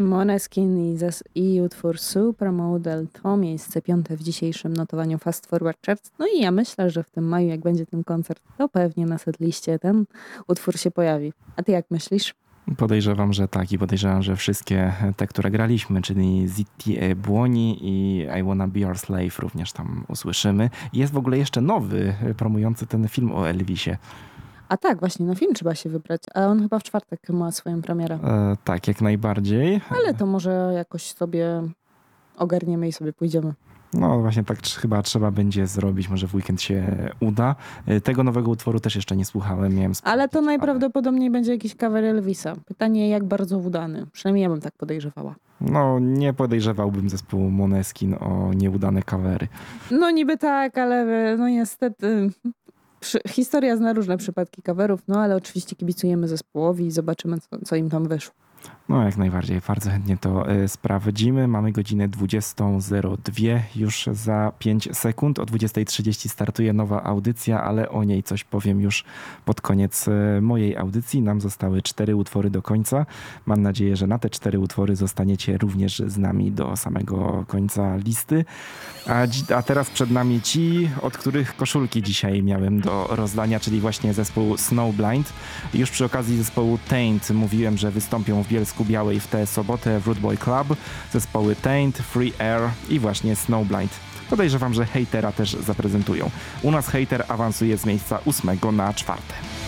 Måneskin i utwór Supermodel to miejsce 5 w dzisiejszym notowaniu Fast Forward Charts. No i ja myślę, że w tym maju, jak będzie ten koncert, to pewnie na setliście ten utwór się pojawi. A ty jak myślisz? Podejrzewam, że tak i podejrzewam, że wszystkie te, które graliśmy, czyli Zitti e Buoni i I Wanna Be Your Slave również tam usłyszymy. Jest w ogóle jeszcze nowy, promujący ten film o Elvisie. A tak, właśnie, na film trzeba się wybrać. A on chyba w czwartek ma swoją premierę. Tak, jak najbardziej. Ale to może jakoś sobie ogarniemy i sobie pójdziemy. No właśnie tak chyba trzeba będzie zrobić, może w weekend się uda. Tego nowego utworu też jeszcze nie słuchałem. Ale to najprawdopodobniej będzie jakiś cover Elvisa. Pytanie, jak bardzo udany. Przynajmniej ja bym tak podejrzewała. No nie podejrzewałbym zespołu Måneskin o nieudane covery. No niby tak, ale no niestety historia zna różne przypadki coverów, no ale oczywiście kibicujemy zespołowi i zobaczymy, co im tam wyszło. No jak najbardziej, bardzo chętnie to sprawdzimy. Mamy godzinę 20:02 już za 5 sekund. O 20:30 startuje nowa audycja, ale o niej coś powiem już pod koniec mojej audycji. Nam zostały 4 utwory do końca. Mam nadzieję, że na te 4 utwory zostaniecie również z nami do samego końca listy. A teraz przed nami ci, od których koszulki dzisiaj miałem do rozdania, czyli właśnie zespół Snowblind. Już przy okazji zespołu Taint mówiłem, że wystąpią w Bielsku Białej w tę sobotę w Root Boy Club. Zespoły Taint, Free Air i właśnie Snowblind. Podejrzewam, że Hejtera też zaprezentują. U nas Hejter awansuje z miejsca 8 na 4.